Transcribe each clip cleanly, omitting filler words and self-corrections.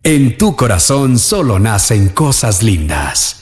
En tu corazón solo nacen cosas lindas.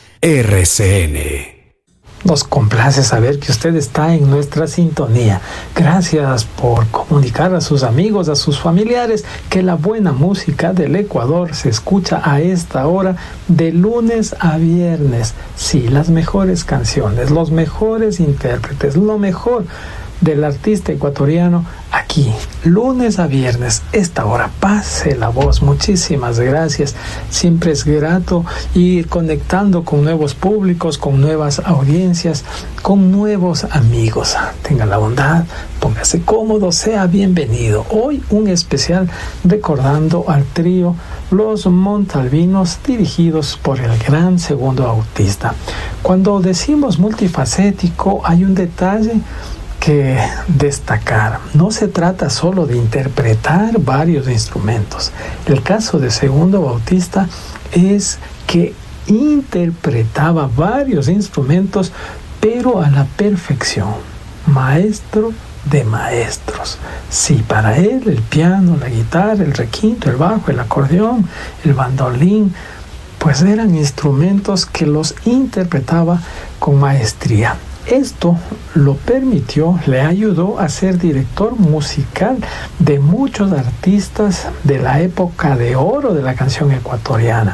RCN. Nos complace saber que usted está en nuestra sintonía. Gracias por comunicar a sus amigos, a sus familiares, que la buena música del Ecuador se escucha a esta hora de lunes a viernes. Sí, las mejores canciones, los mejores intérpretes, lo mejor del artista ecuatoriano aquí, lunes a viernes, esta hora. Pase la voz. Muchísimas gracias. Siempre es grato ir conectando con nuevos públicos, con nuevas audiencias, con nuevos amigos. Tenga la bondad, póngase cómodo, sea bienvenido. Hoy un especial recordando al trío Los Montalvinos, dirigidos por el gran Segundo Bautista. Cuando decimos multifacético, hay un detalle que destacar. No se trata solo de interpretar varios instrumentos. El caso de Segundo Bautista es que interpretaba varios instrumentos, pero a la perfección. Maestro de maestros. Sí, para él el piano, la guitarra, el requinto, el bajo, el acordeón, el bandolín, pues eran instrumentos que los interpretaba con maestría. Esto lo permitió, le ayudó a ser director musical de muchos artistas de la época de oro de la canción ecuatoriana.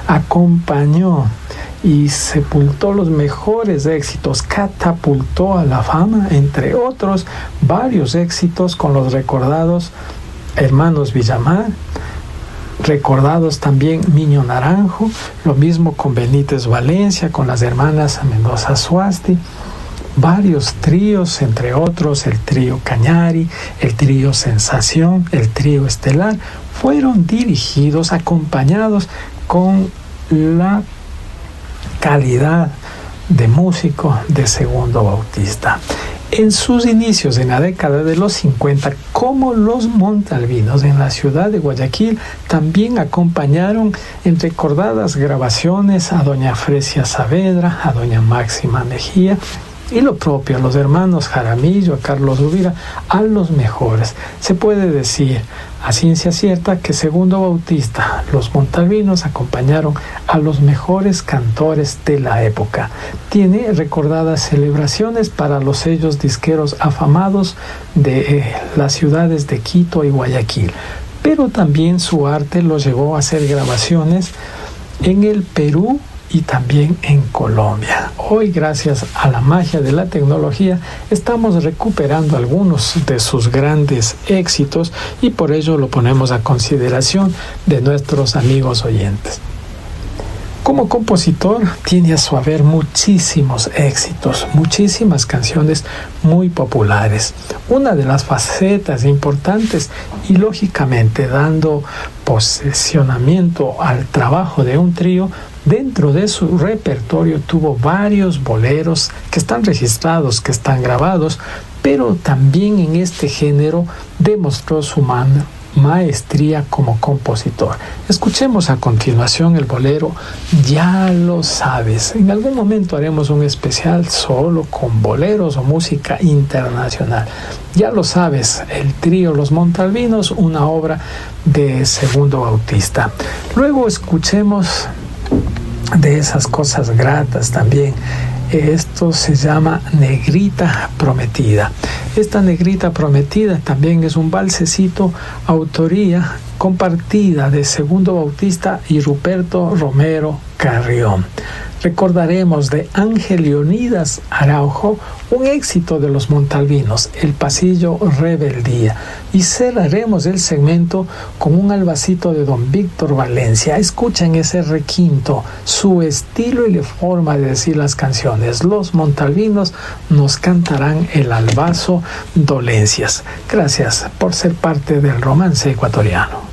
Acompañó y sepultó los mejores éxitos, catapultó a la fama, entre otros, varios éxitos con los recordados Hermanos Villamar, recordados también Niño Naranjo, lo mismo con Benítez Valencia, con las hermanas Mendoza Suasti. Varios tríos, entre otros el trío Cañari, el trío Sensación, el trío Estelar, fueron dirigidos, acompañados con la calidad de músico de Segundo Bautista. En sus inicios, en la década de los 50, como Los Montalvinos en la ciudad de Guayaquil, también acompañaron en recordadas grabaciones a doña Fresia Saavedra, a doña Máxima Mejía, y lo propio a los hermanos Jaramillo, a Carlos Uvira, a los mejores. Se puede decir a ciencia cierta que Segundo Bautista, Los Montalvinos, acompañaron a los mejores cantores de la época. Tiene recordadas celebraciones para los sellos disqueros afamados de las ciudades de Quito y Guayaquil, pero también su arte lo llevó a hacer grabaciones en el Perú y también en Colombia. Hoy, gracias a la magia de la tecnología, estamos recuperando algunos de sus grandes éxitos y por ello lo ponemos a consideración de nuestros amigos oyentes. Como compositor, tiene a su haber muchísimos éxitos, muchísimas canciones muy populares. Una de las facetas importantes y, lógicamente, dando posicionamiento al trabajo de un trío, dentro de su repertorio tuvo varios boleros que están registrados, que están grabados, pero también en este género demostró su maestría como compositor. Escuchemos a continuación el bolero Ya lo sabes. En algún momento haremos un especial solo con boleros o música internacional. Ya lo sabes, el trío Los Montalvinos, una obra de Segundo Bautista. Luego escuchemos de esas cosas gratas también. Esto se llama Negrita Prometida. Esta Negrita Prometida también es un valsecito, autoría compartida de Segundo Bautista y Ruperto Romero Carrión. Recordaremos de Ángel Leonidas Araujo, un éxito de Los Montalvinos, El Pasillo Rebeldía. Y cerraremos el segmento con un albacito de don Víctor Valencia. Escuchen ese requinto, su estilo y la forma de decir las canciones. Los Montalvinos nos cantarán el albazo Dolencias. Gracias por ser parte del romance ecuatoriano.